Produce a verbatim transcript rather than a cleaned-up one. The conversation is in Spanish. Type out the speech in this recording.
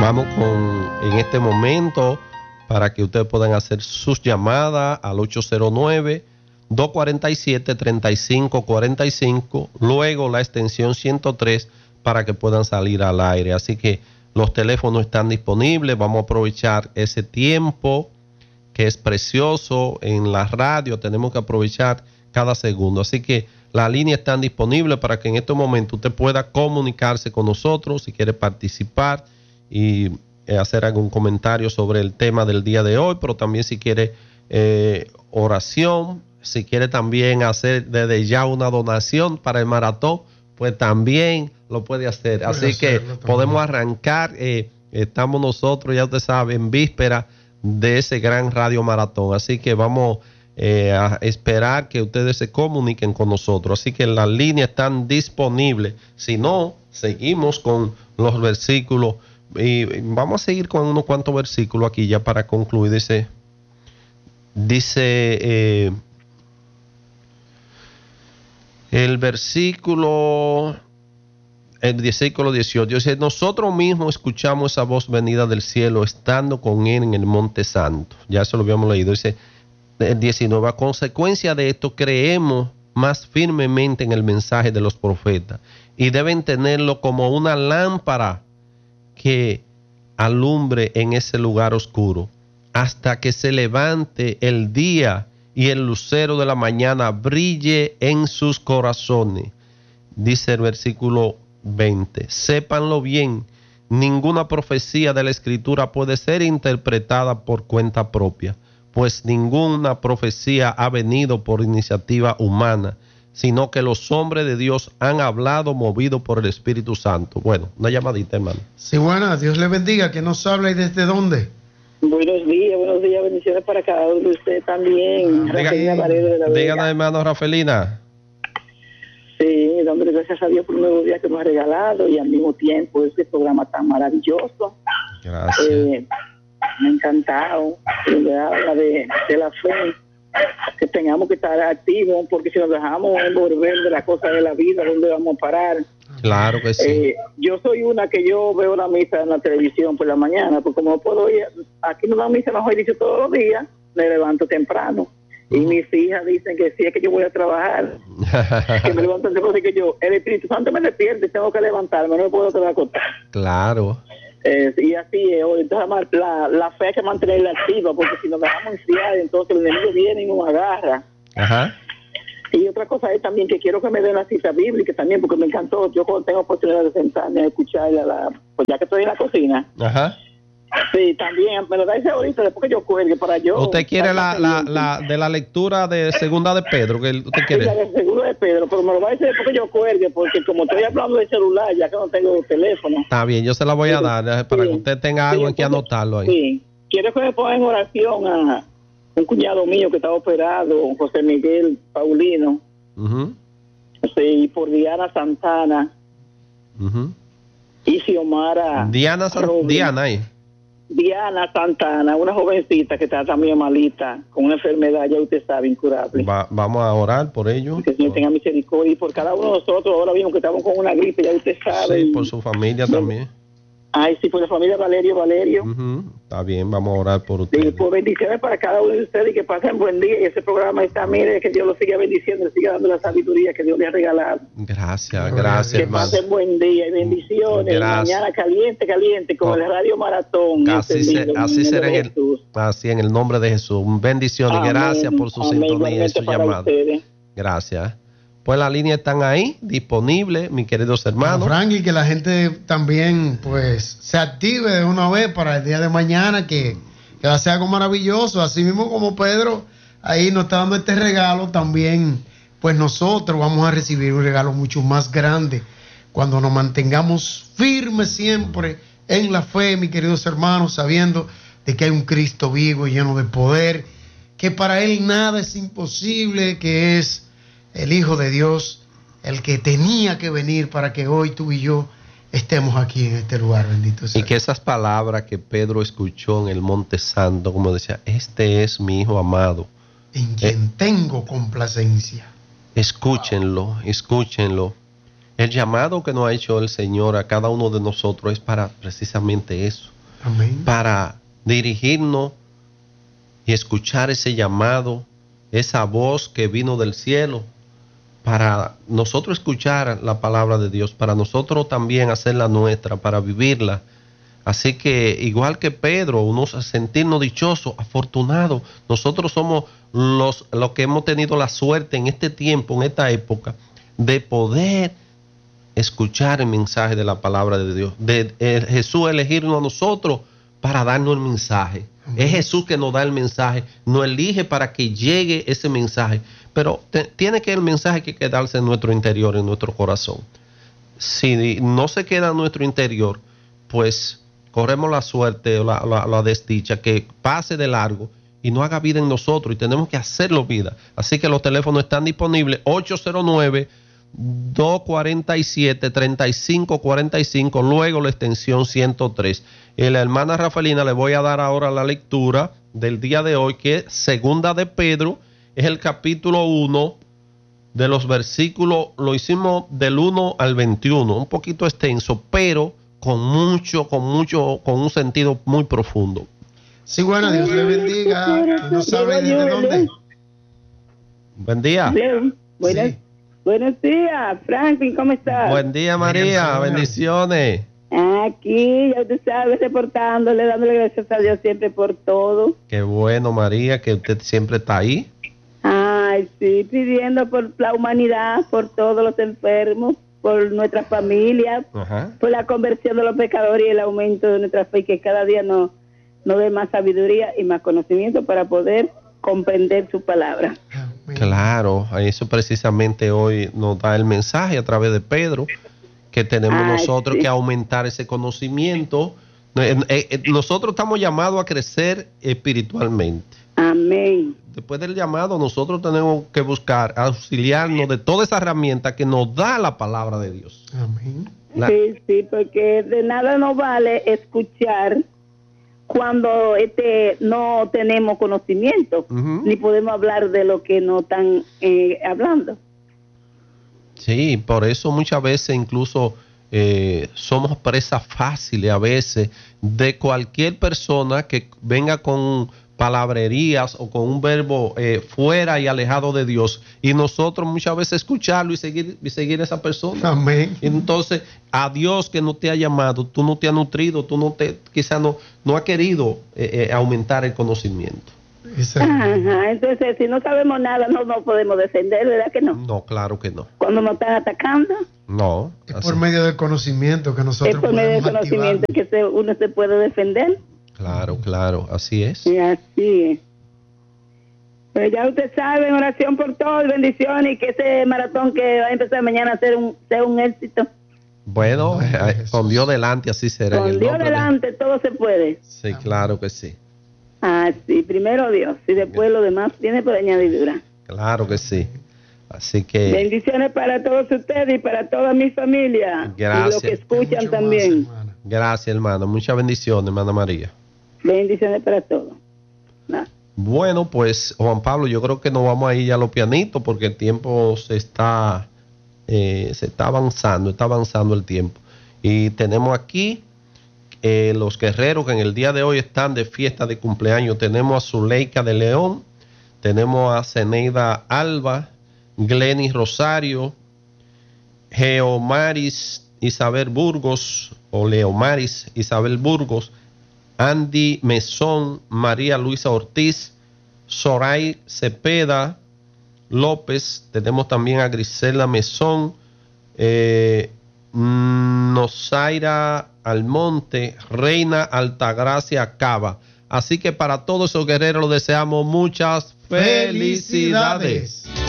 Vamos con, en este momento, para que ustedes puedan hacer sus llamadas al ocho cero nueve, dos cuatro siete, tres cinco cuatro cinco, luego la extensión ciento tres para que puedan salir al aire. Así que los teléfonos están disponibles, vamos a aprovechar ese tiempo que es precioso en la radio, tenemos que aprovechar cada segundo. Así que las líneas están disponibles para que en este momento usted pueda comunicarse con nosotros si quiere participar y eh, hacer algún comentario sobre el tema del día de hoy, pero también si quiere eh, oración, si quiere también hacer desde ya una donación para el maratón, pues también lo puede hacer. Puede Así que podemos arrancar, eh, estamos nosotros, ya usted sabe, en víspera de ese gran radio maratón. Así que vamos eh, a esperar que ustedes se comuniquen con nosotros. Así que las líneas están disponibles. Si no, seguimos con los versículos. Y vamos a seguir con unos cuantos versículos aquí ya para concluir. Dice, dice eh, el versículo, el versículo dieciocho, dice, nosotros mismos escuchamos esa voz venida del cielo estando con él en el monte santo. Ya eso lo habíamos leído. Dice el diecinueve, a consecuencia de esto creemos más firmemente en el mensaje de los profetas y deben tenerlo como una lámpara que alumbre en ese lugar oscuro hasta que se levante el día y el lucero de la mañana brille en sus corazones. Dice el versículo veinte, sépanlo bien, ninguna profecía de la Escritura puede ser interpretada por cuenta propia, pues ninguna profecía ha venido por iniciativa humana, sino que los hombres de Dios han hablado movidos por el Espíritu Santo. Bueno, una llamadita, hermano. Sí, buenas, Dios le bendiga. ¿Quién nos habla y desde dónde? Buenos días, buenos días, bendiciones para cada uno de ustedes también. Ah, Rafelina Paredes de la Vega. Díganos, hermano Rafelina. Sí, dándole gracias a Dios por un nuevo día que nos ha regalado y al mismo tiempo este programa tan maravilloso. Gracias. Eh, me ha encantado. Me habla de, de la fe, que tengamos que estar activos, porque si nos dejamos envolver de las cosas de la vida, ¿dónde vamos a parar? Claro que sí. Eh, yo soy una que yo veo la misa en la televisión por la mañana, porque como puedo ir, aquí no da misa mejor dicho todos los días, me levanto temprano. Y uh-huh. mis hijas dicen que si es que yo voy a trabajar, que me levanto temprano, que yo, el Espíritu Santo me despierte, tengo que levantarme, no me puedo quedar acostado. Claro. Eh, y así es, entonces la, la fe hay que mantenerla activa, porque si nos dejamos enfriar, entonces el enemigo viene y nos agarra. Ajá. Y otra cosa es también que quiero que me den la cita bíblica también, porque me encantó. Yo cuando tengo oportunidad de sentarme a escucharla, la, pues ya que estoy en la cocina. Ajá. Sí, también, me lo da ese ahorita después que yo cuelgue para yo. ¿Usted quiere la, la, la de la lectura de Segunda de Pedro? Que usted quiere. Sí, la de Segunda de Pedro, pero me lo va a decir después que yo cuelgue, porque como estoy hablando de celular, ya que no tengo teléfono. Está bien, yo se la voy a sí, dar para sí, que usted tenga algo sí, en que anotarlo ahí. Sí, quiero que me ponga en oración a un cuñado mío que está operado, José Miguel Paulino. Uh-huh. Sí, por Diana Santana. Uh-huh. Y Xiomara. Diana, San, Diana ahí. Diana Santana, una jovencita que está también malita, con una enfermedad, ya usted sabe, incurable. Va, vamos a orar por ellos. Que el Señor tenga misericordia y por cada uno de nosotros, ahora mismo que estamos con una gripe, ya usted sabe. Sí, y, por su familia bueno, también. Ay, sí, por la familia Valerio, Valerio. Uh-huh. Está bien, vamos a orar por ustedes. Sí, pues bendiciones para cada uno de ustedes y que pasen buen día. Y ese programa está, mire, que Dios lo siga bendiciendo, le siga dando la sabiduría que Dios le ha regalado. Gracias, gracias, que hermano. Que pasen buen día y bendiciones. Gracias. Mañana caliente, caliente, con oh. el Radio Maratón. Así, se, así será en el, así en el nombre de Jesús. Bendiciones y gracias por su Amén. sintonía y su llamada. Ustedes. Gracias. Pues las líneas están ahí, disponibles, mis queridos hermanos. Bueno, Frank, y que la gente también pues se active de una vez para el día de mañana, que, que va a ser algo maravilloso. Así mismo como Pedro ahí nos está dando este regalo, también pues nosotros vamos a recibir un regalo mucho más grande cuando nos mantengamos firmes siempre en la fe, mis queridos hermanos, sabiendo de que hay un Cristo vivo y lleno de poder, que para Él nada es imposible, que es el Hijo de Dios, el que tenía que venir para que hoy tú y yo estemos aquí en este lugar, bendito sea. Y que esas palabras que Pedro escuchó en el Monte Santo, como decía, este es mi Hijo amado, en quien eh, tengo complacencia. Escúchenlo, escúchenlo. El llamado que nos ha hecho el Señor a cada uno de nosotros es para precisamente eso. Amén. Para dirigirnos y escuchar ese llamado, esa voz que vino del cielo, para nosotros escuchar la palabra de Dios, para nosotros también hacerla nuestra, para vivirla. Así que igual que Pedro, unos sentirnos dichosos, afortunados. Nosotros somos los, los que hemos tenido la suerte en este tiempo, en esta época, de poder escuchar el mensaje de la palabra de Dios, de, de Jesús elegirnos a nosotros para darnos el mensaje. Amén. Es Jesús que nos da el mensaje, nos elige para que llegue ese mensaje, pero te, tiene que el mensaje que quedarse en nuestro interior, en nuestro corazón. Si no se queda en nuestro interior, pues corremos la suerte o la, la, la desdicha que pase de largo y no haga vida en nosotros, y tenemos que hacerlo vida. Así que los teléfonos están disponibles: ocho cero nueve, dos cuatro siete, tres cinco cuatro cinco, luego la extensión ciento tres. Y la hermana Rafaelina le voy a dar ahora la lectura del día de hoy, que es Segunda de Pedro, es el capítulo uno, de los versículos, lo hicimos del uno al veintiuno, un poquito extenso, pero con mucho, con mucho, con un sentido muy profundo. Sí, bueno, Dios le bendiga. ¿No sabe desde dónde? Buen día. Buenas, sí. Buenos días, Franklin, ¿cómo estás? Buen día, María, bendiciones. Aquí, ya usted sabe, reportándole, dándole gracias a Dios siempre por todo. Qué bueno, María, que usted siempre está ahí. Ay, sí, pidiendo por la humanidad, por todos los enfermos, por nuestra familia, Ajá. por la conversión de los pecadores y el aumento de nuestra fe, que cada día nos, nos dé más sabiduría y más conocimiento para poder comprender su palabra. Claro, eso precisamente hoy nos da el mensaje a través de Pedro, que tenemos Ay, nosotros sí. que aumentar ese conocimiento. Nosotros estamos llamados a crecer espiritualmente. Amén. Después del llamado, nosotros tenemos que buscar auxiliarnos de toda esa herramienta que nos da la palabra de Dios. Amén. La... Sí, sí, porque de nada nos vale escuchar cuando este no tenemos conocimiento, uh-huh. ni podemos hablar de lo que no están eh, hablando. Sí, por eso muchas veces incluso eh, somos presas fáciles a veces de cualquier persona que venga con palabrerías o con un verbo eh, fuera y alejado de Dios, y nosotros muchas veces escucharlo y seguir y seguir a esa persona. Amén. Entonces, a Dios que no te ha llamado, tú no te has nutrido, tú no te, quizás no, no has querido eh, eh, aumentar el conocimiento. Ajá, entonces si no sabemos nada no nos podemos defender, ¿verdad que no? No, claro que no. Cuando nos están atacando. No. Es por medio del conocimiento que nosotros es por medio del conocimiento activar. que se, uno se puede defender. Claro, claro, así es. Y así es. Pues ya usted sabe, en oración por todos, bendiciones, y que ese maratón que va a empezar mañana a ser un, sea un éxito. Bueno, no, eh, con Dios delante así será. Con en el Dios delante de... todo se puede. Sí, Amén. Claro que sí. Ah, sí, primero Dios, y después Bien. Lo demás viene por añadidura. Claro que sí. Así que... Bendiciones para todos ustedes y para toda mi familia. Gracias. Y los que escuchan también. Más, Gracias, hermano. Muchas bendiciones, hermana María. Bendiciones para todos. Nah. Bueno, pues Juan Pablo, yo creo que nos vamos a ir ya a los pianitos porque el tiempo se está eh, se está avanzando, está avanzando el tiempo. Y tenemos aquí eh, los guerreros que en el día de hoy están de fiesta de cumpleaños. Tenemos a Zuleika de León, tenemos a Zeneida Alba, Glenis Rosario, Geomaris Isabel Burgos o Leomaris Isabel Burgos, Andy Mesón, María Luisa Ortiz, Soray Cepeda López, tenemos también a Grisela Mesón, eh, Nozaira Almonte, Reina Altagracia Cava. Así que para todos esos guerreros les deseamos muchas felicidades. felicidades.